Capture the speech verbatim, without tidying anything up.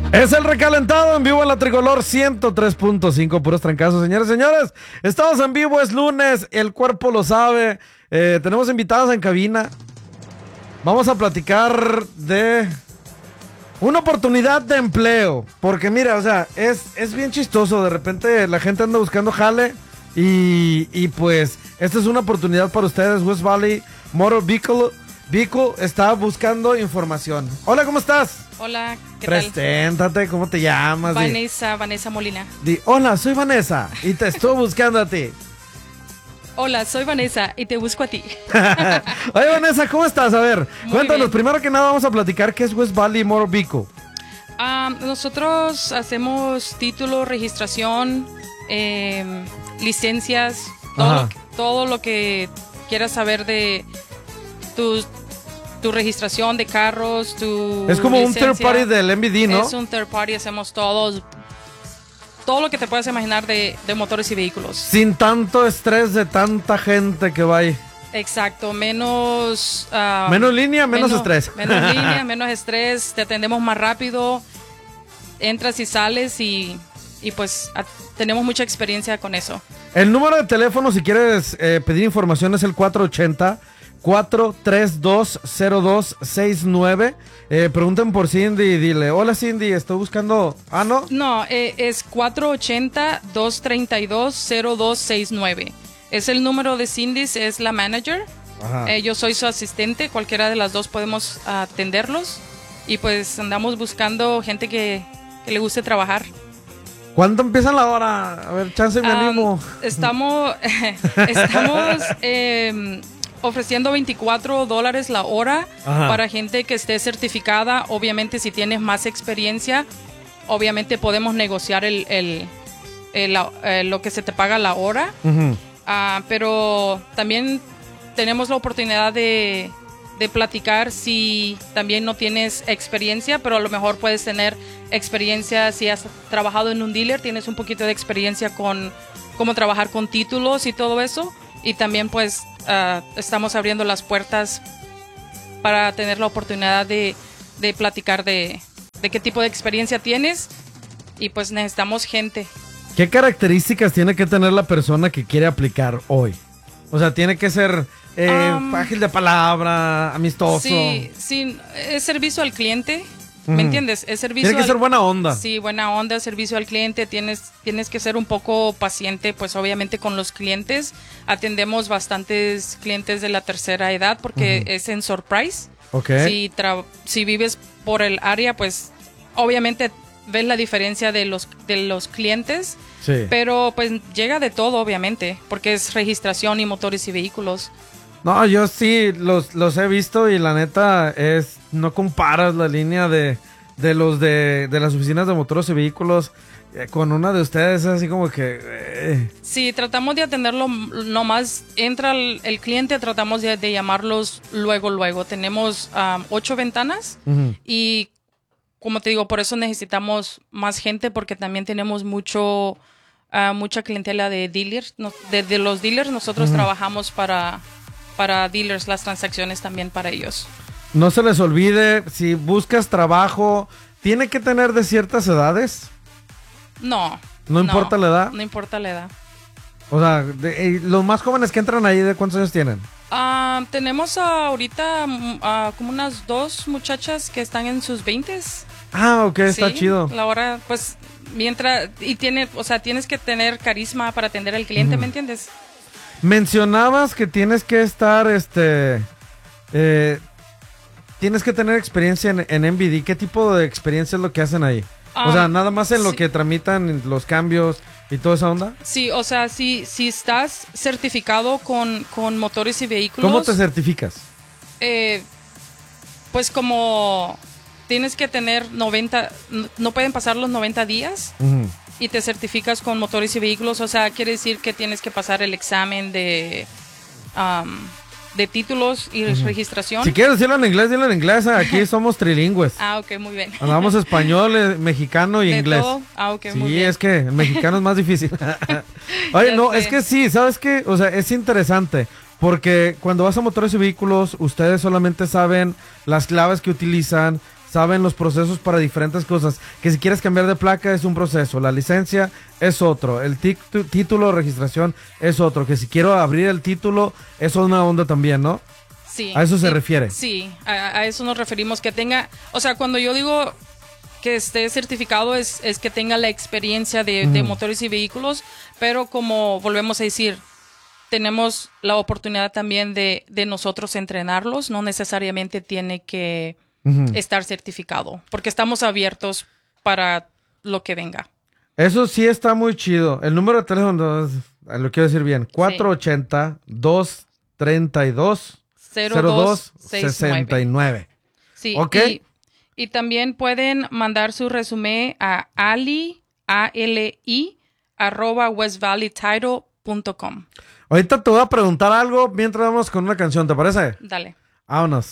Es el recalentado en vivo en la Tricolor ciento tres punto cinco, puros trancazos. Señores y señores, estamos en vivo, es lunes, el cuerpo lo sabe. Eh, tenemos invitados en cabina. Vamos a platicar de una oportunidad de empleo. Porque mira, o sea, es, es bien chistoso. De repente la gente anda buscando jale. Y, y pues, esta es una oportunidad para ustedes. West Valley Motor Vehicle, Vehicle está buscando información. Hola, ¿cómo estás? Hola, ¿qué Preséntate, tal? ¿cómo te llamas? Vanessa, di, Vanessa Molina. Di, hola, soy Vanessa y te estoy buscando a ti. Hola, soy Vanessa y te busco a ti. Oye, Vanessa, ¿cómo estás? A ver, Muy cuéntanos, bien. primero que nada vamos a platicar qué es West Valley Motor Vehicle. Um, nosotros hacemos título, registración, eh, licencias, todo lo, que, todo lo que quieras saber de tu, tu registración de carros, tu Es como licencia. un third party del M V D, ¿no? Es un third party, hacemos todos, todo lo que te puedas imaginar de, de motores y vehículos. Sin tanto estrés de tanta gente que va ahí. Exacto, menos... Uh, menos línea, menos, menos estrés. Menos línea, menos estrés, te atendemos más rápido, entras y sales y, y pues a, tenemos mucha experiencia con eso. El número de teléfono si quieres eh, pedir información es el cuatro ochenta, cuatro tres dos, cero dos seis nueve. Eh, pregunten por Cindy y dile, hola Cindy, estoy buscando... Ah, ¿no? No, eh, es cuatro ochenta, dos treinta y dos, cero dos seis nueve. Es el número de Cindy, es la manager. Eh, yo soy su asistente, cualquiera de las dos podemos atenderlos. Y pues andamos buscando gente que, que le guste trabajar. ¿Cuándo empieza la hora? A ver, chance me animo. Um, estamos estamos eh, ofreciendo veinticuatro dólares la hora. Ajá. Para gente que esté certificada. Obviamente, si tienes más experiencia, obviamente podemos negociar el, el, el, el lo que se te paga la hora. Uh-huh. Uh, pero también tenemos la oportunidad de, de platicar si también no tienes experiencia, pero a lo mejor puedes tener experiencia si has trabajado en un dealer, tienes un poquito de experiencia con cómo trabajar con títulos y todo eso. Y también pues uh, estamos abriendo las puertas para tener la oportunidad de, de platicar de, de qué tipo de experiencia tienes. Y pues necesitamos gente. ¿Qué características tiene que tener la persona que quiere aplicar hoy? O sea, tiene que ser eh, um, ágil de palabra, amistoso. Sí, sí, es servicio al cliente, ¿me uh-huh. entiendes? Es servicio tiene que al, ser buena onda. Sí, buena onda, servicio al cliente. Tienes, tienes que ser un poco paciente, pues obviamente con los clientes. Atendemos bastantes clientes de la tercera edad porque uh-huh. es en Surprise. Okay. Si, tra- si vives por el área, pues obviamente ves la diferencia de los, de los clientes. Sí. Pero pues llega de todo, obviamente, porque es registración y motores y vehículos. No, yo sí los, los he visto y la neta es, no comparas la línea de, de los de, de las oficinas de motores y vehículos eh, con una de ustedes, es así como que... Eh. Sí, tratamos de atenderlo, nomás entra el, el cliente, tratamos de, de llamarlos luego, luego. Tenemos um, ocho ventanas uh-huh. y como te digo, por eso necesitamos más gente porque también tenemos mucho... Uh, mucha clientela de dealers, no, de, de los dealers. Nosotros uh-huh. trabajamos para, para dealers, las transacciones también para ellos. No se les olvide, si buscas trabajo, ¿tiene que tener de ciertas edades? No. ¿No, no importa la edad? No importa la edad. O sea, de, eh, los más jóvenes que entran ahí, ¿de cuántos años tienen? Uh, tenemos uh, ahorita uh, como unas dos muchachas que están en sus veintes. Ah, ok, está sí, chido. La hora, pues... Mientras, y tiene, o sea, tienes que tener carisma para atender al cliente, uh-huh. ¿me entiendes? Mencionabas que tienes que estar, este, eh, tienes que tener experiencia en, en M V D. ¿Qué tipo de experiencia es lo que hacen ahí? Um, o sea, nada más en lo sí. que tramitan los cambios y toda esa onda. Sí, o sea, si, si estás certificado con, con motores y vehículos. ¿Cómo te certificas? Eh, pues como... Tienes que tener noventa, no pueden pasar los noventa días uh-huh. y te certificas con motores y vehículos. O sea, quiere decir que tienes que pasar el examen de, um, de títulos y uh-huh. registración. Si quieres decirlo en inglés, dilo en inglés. Aquí somos trilingües. Ah, ok, muy bien. Hablamos español, mexicano y ¿De inglés. todo? Ah, ok, sí, muy bien. Es que el mexicano es más difícil. Oye, no, sé. Es que sí, ¿sabes qué? O sea, es interesante. Porque cuando vas a motores y vehículos, ustedes solamente saben las claves que utilizan, saben los procesos para diferentes cosas. Que si quieres cambiar de placa es un proceso, la licencia es otro, el tic- título de registración es otro, que si quiero abrir el título es una onda también, ¿no? Sí. A eso se sí, refiere. Sí, a, a eso nos referimos, que tenga, o sea, cuando yo digo que esté certificado es, es que tenga la experiencia de, mm. de motores y vehículos, pero como volvemos a decir, tenemos la oportunidad también de, de nosotros entrenarlos, no necesariamente tiene que uh-huh. estar certificado, porque estamos abiertos para lo que venga. Eso sí está muy chido. El número de teléfono, lo quiero decir bien, cuatro ochenta, dos treinta y dos, cero dos sesenta y nueve. Sí, ¿okay? y, y también pueden mandar su resumen a ali, a l i, arroba west valley title punto com. Ahorita te voy a preguntar algo mientras vamos con una canción, ¿te parece? Dale. Vámonos.